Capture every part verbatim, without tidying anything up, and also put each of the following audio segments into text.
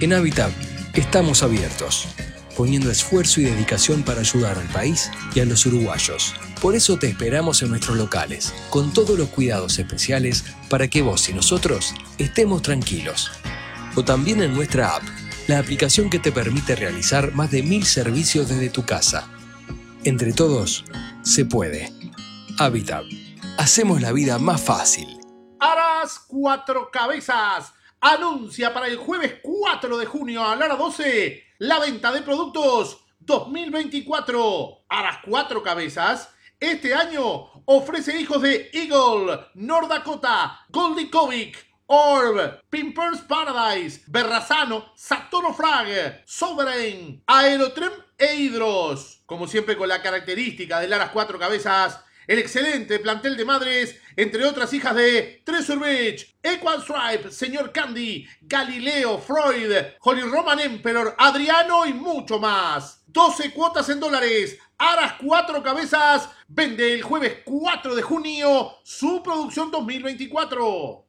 En Habitat estamos abiertos, poniendo esfuerzo y dedicación para ayudar al país y a los uruguayos. Por eso te esperamos en nuestros locales, con todos los cuidados especiales para que vos y nosotros estemos tranquilos. O también en nuestra app, la aplicación que te permite realizar más de mil servicios desde tu casa. Entre todos, se puede. Habitat. Hacemos la vida más fácil. Aras Cuatro Cabezas anuncia para el jueves cuatro de junio a la hora doce la venta de productos dos mil veinticuatro. Aras Cuatro Cabezas este año ofrece hijos de Eagle, North Dakota, Goldie Kovic, Orb, Pimpers Paradise, Berrazano, Saturno Frag, Sovereign, Aerotrem e Hydros. Como siempre con la característica del Aras Cuatro Cabezas, el excelente plantel de madres, entre otras hijas de Treasure Beach, Equal Stripe, Señor Candy, Galileo, Freud, Holy Roman Emperor, Adriano y mucho más. doce cuotas en dólares. Aras Cuatro Cabezas vende el jueves cuatro de junio su producción dos mil veinticuatro.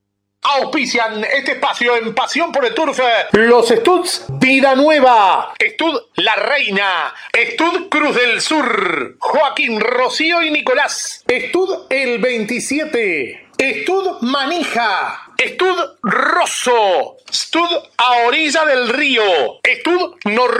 Auspician este espacio en Pasión por el Turf los Studs Vida Nueva, Stud La Reina, Stud Cruz del Sur, Joaquín, Rocío y Nicolás, Stud El veintisiete, Stud Manija, Stud Rosso, Stud A Orilla del Río, Stud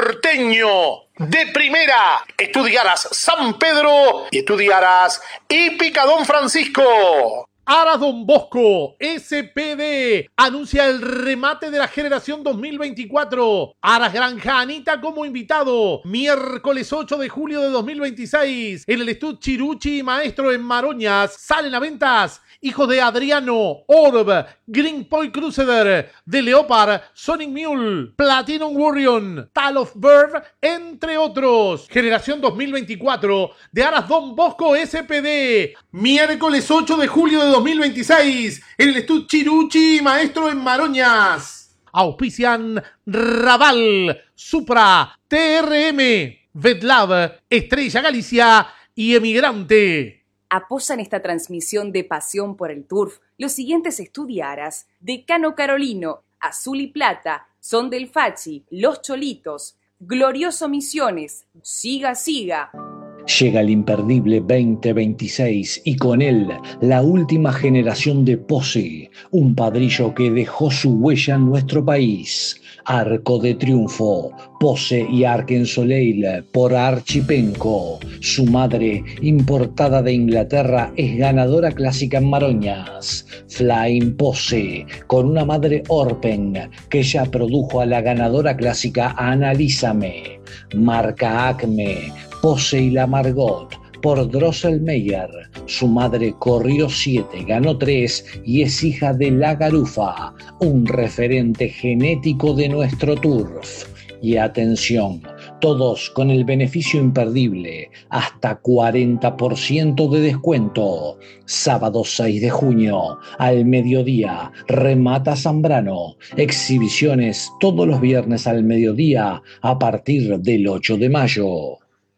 Norteño, de Primera, Estudiaras San Pedro y Estudiaras Hípica Don Francisco. Aras Don Bosco, S P D, anuncia el remate de la generación dos mil veinticuatro. Aras Granja Anita como invitado. Miércoles ocho de julio de dos mil veintiséis. En el Estud Chiruchi y Maestro en Maroñas. Salen a ventas hijos de Adriano, Orb, Green Point Crusader, de Leopard, Sonic Mule, Platinum Warrior, Tal of Bird, entre otros. Generación dos mil veinticuatro de Aras Don Bosco S P D. Miércoles ocho de julio de dos mil veintiséis. En el Estud Chiruchi, Maestro en Maroñas. Auspician Raval, Supra, T R M, Vetlab, Estrella Galicia y Emigrante. Apoyan esta transmisión de Pasión por el Turf los siguientes estudiaras: Decano Carolino, Azul y Plata, Son del Fachi, Los Cholitos, Glorioso Misiones, Siga Siga. Llega el imperdible veinte veintiséis y con él la última generación de Pose, un padrillo que dejó su huella en nuestro país. Arco de Triunfo, Pose y Arkensoleil por Archipenco. Su madre, importada de Inglaterra, es ganadora clásica en Maroñas. Flying Pose, con una madre Orpen, que ya produjo a la ganadora clásica Analízame. Marca Acme, Pose y la Margot por Drosselmeyer. Su madre corrió siete, ganó tres y es hija de La Garufa, un referente genético de nuestro turf. Y atención, todos con el beneficio imperdible, hasta cuarenta por ciento de descuento. Sábado seis de junio, al mediodía, remata Zambrano. Exhibiciones todos los viernes al mediodía a partir del ocho de mayo.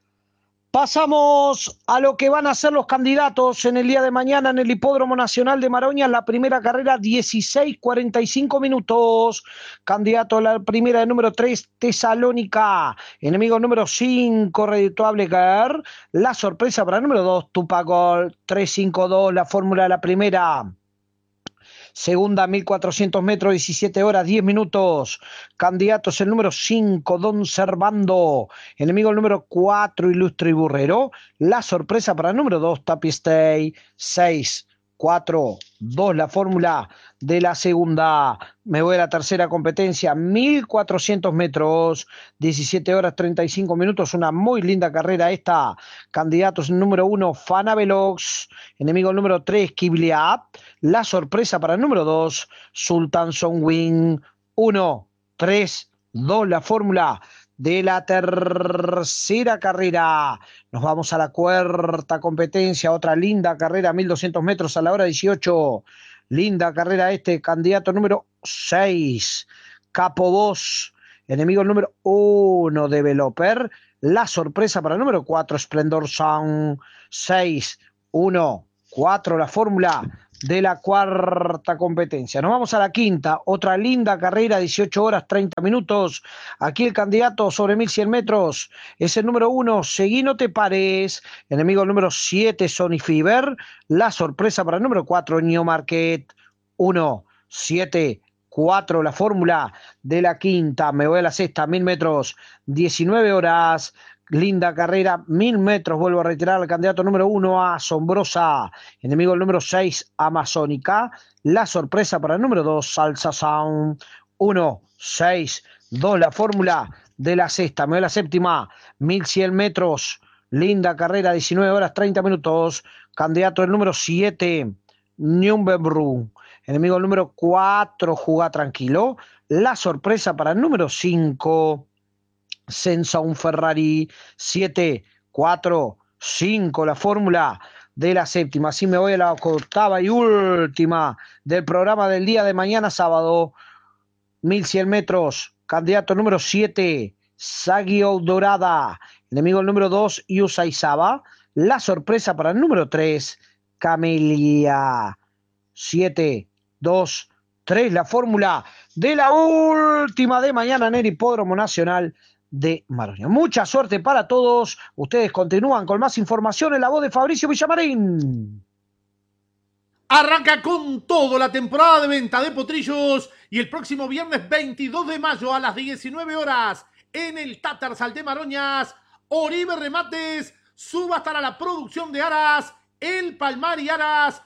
Pasamos a lo que van a ser los candidatos en el día de mañana en el Hipódromo Nacional de Maroñas. La primera carrera, dieciséis cuarenta y cinco minutos. Candidato a la primera de número tres, Tesalónica. Enemigo número cinco, Redituable Girl. La sorpresa para el número dos, Tupagol. tres cinco dos, la fórmula de la primera. Segunda, mil cuatrocientos metros, diecisiete horas, diez minutos. Candidatos el número cinco, Don Servando. Enemigo el número cuatro, Ilustre y Burrero. La sorpresa para el número dos, Tapi Stay. seis, cuatro, dos, la fórmula de la segunda. Me voy a la tercera competencia, mil cuatrocientos metros, diecisiete horas, treinta y cinco minutos. Una muy linda carrera esta. Candidatos número uno, Fanavelox. Enemigo número tres, Kibliat. La sorpresa para el número dos, Sultan Songwing. uno, tres, dos, la fórmula de la tercera carrera. Nos vamos a la cuarta competencia, otra linda carrera, mil doscientos metros a la hora dieciocho. Linda carrera este, candidato número seis, Capo Boss. Enemigo número uno, Developer. La sorpresa para el número cuatro, Splendor Sound. seis, uno, cuatro, la fórmula de la cuarta competencia. Nos vamos a la quinta, otra linda carrera, dieciocho horas treinta minutos. Aquí el candidato sobre mil cien metros es el número uno, Seguí No Te Pares. Enemigo número siete, Sony Fever. La sorpresa para el número cuatro, New Market. uno, siete, cuatro, la fórmula de la quinta. Me voy a la sexta, mil metros, diecinueve horas. Linda carrera, mil metros, vuelvo a retirar al candidato número uno, Asombrosa. Enemigo el número seis, Amazónica. La sorpresa para el número dos, Salsa Sound. uno, seis, dos, la fórmula de la sexta. Me voy a la séptima, mil cien metros. Linda carrera, diecinueve horas, treinta minutos. Candidato el número siete, Nürburgring. Enemigo el número cuatro, Jugá Tranquilo. La sorpresa para el número cinco, Senza un Ferrari. Siete, cuatro, cinco, la fórmula de la séptima. Así me voy a la octava y última del programa del día de mañana sábado. mil cien metros, candidato número siete, Sagio Dorada. Enemigo el número dos, Yusaizawa. La sorpresa para el número tres, Camelia. Siete, dos, tres, la fórmula de la última de mañana en el Hipódromo Nacional de Maroña. Mucha suerte para todos. Ustedes continúan con más información en la voz de Fabricio Villamarín. Arranca con todo la temporada de venta de potrillos y el próximo viernes veintidós de mayo a las diecinueve horas en el Tatarsal de Maroñas, Oribe Remates subastará la producción de aras El Palmar y Aras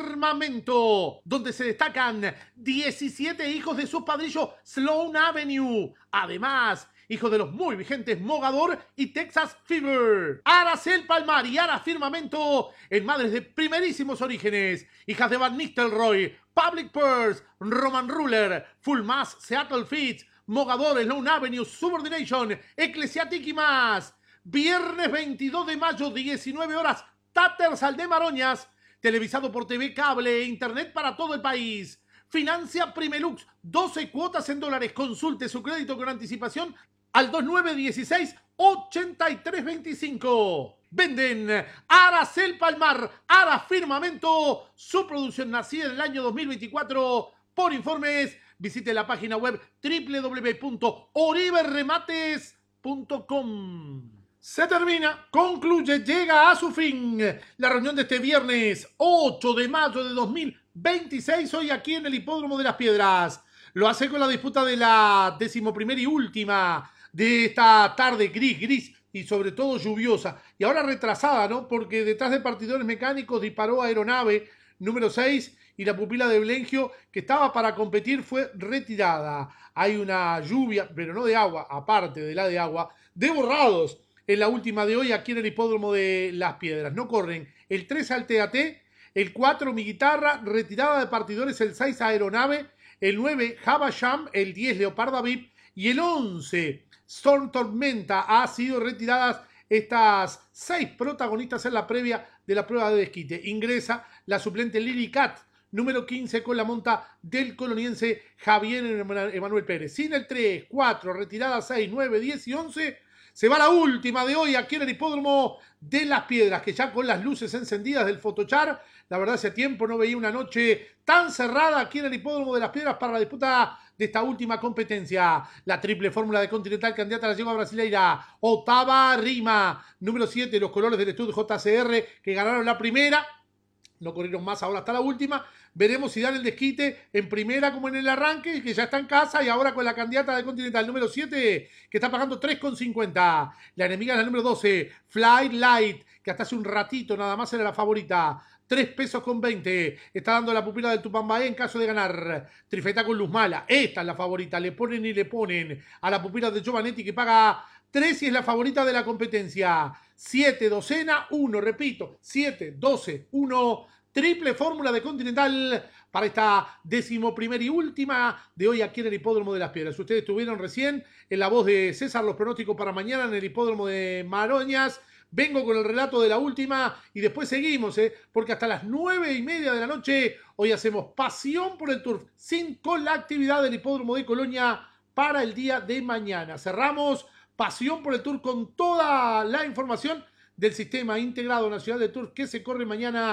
Firmamento, donde se destacan diecisiete hijos de su padrillo Sloan Avenue. Además, hijos de los muy vigentes Mogador y Texas Fever. Aras El Palmar y Aras Firmamento en madres de primerísimos orígenes. Hijas de Van Nistelrooy, Public Purse, Roman Ruler, Full Mass, Seattle Fits, Mogador, Sloan Avenue, Subordination, Eclesiastic y más. Viernes veintidós de mayo, diecinueve horas, Tatarsal de Maroñas. Televisado por T V Cable e Internet para todo el país. Financia Primelux, doce cuotas en dólares. Consulte su crédito con anticipación al dos nueve uno seis, ocho tres dos cinco. Venden Aras El Palmar, Aras Firmamento, su producción nacida en el año dos mil veinticuatro. Por informes, visite la página web doble u doble u doble u punto oribe remates punto com. Se termina, concluye, llega a su fin la reunión de este viernes ocho de mayo de dos mil veintiséis, hoy aquí en el Hipódromo de las Piedras. Lo hace con la disputa de la decimoprimera y última de esta tarde gris, gris y sobre todo lluviosa. Y ahora retrasada, ¿no? Porque detrás de partidores mecánicos disparó Aeronave número seis y la pupila de Blengio, que estaba para competir, fue retirada. Hay una lluvia, pero no de agua, aparte de la de agua, de borrados en la última de hoy aquí en el Hipódromo de las Piedras. No corren el tres Alteate, el cuatro Mi Guitarra, retirada de partidores el seis Aeronave, el nueve Havasham, el diez Leoparda V I P y el once Storm Tormenta. Ha sido retiradas estas seis protagonistas en la previa de la prueba de desquite. Ingresa la suplente Lily Cat, número quince, con la monta del coloniense Javier Emanuel Pérez. Sin el tres, cuatro, retirada seis, nueve, diez y once. Se va la última de hoy aquí en el Hipódromo de las Piedras, que ya con las luces encendidas del Photochar, la verdad hace tiempo no veía una noche tan cerrada aquí en el Hipódromo de las Piedras para la disputa de esta última competencia. La triple fórmula de Continental, candidata a la yegua brasileira, Otava Rima, número siete, los colores del estudio J C R, que ganaron la primera. No corrieron más ahora hasta la última. Veremos si dan el desquite en primera como en el arranque, que ya está en casa, y ahora con la candidata de Continental número siete, que está pagando tres con cincuenta. La enemiga es la número doce, Fly Light, que hasta hace un ratito nada más era la favorita. tres pesos con veinte. Está dando la pupila del Tupambaé en caso de ganar. Trifeta con Luz Mala. Esta es la favorita. Le ponen y le ponen a la pupila de Giovanetti, que paga tres y es la favorita de la competencia. siete, docena, uno, repito. siete, doce, uno. Triple fórmula de Continental para esta decimoprimera y última de hoy aquí en el Hipódromo de las Piedras. Ustedes estuvieron recién en la voz de César los pronósticos para mañana en el Hipódromo de Maroñas. Vengo con el relato de la última y después seguimos, ¿eh? Porque hasta las nueve y media de la noche hoy hacemos Pasión por el Turf sin con la actividad del Hipódromo de Colonia para el día de mañana. Cerramos Pasión por el Turf con toda la información del Sistema Integrado Nacional de Turf que se corre mañana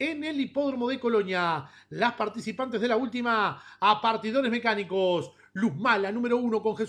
en el Hipódromo de Colonia. Las participantes de la última, a partidores mecánicos. Luz Mala, número uno, con Jesús